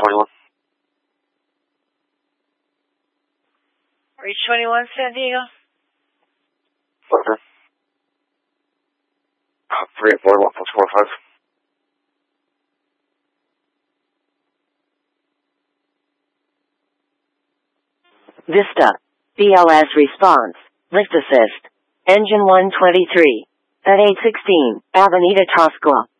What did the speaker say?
21. Reach 21, San Diego. Okay. 3 and 4, 1.45. Vista. BLS response. Lift assist. Engine 123. At 816, Avenida Toscua.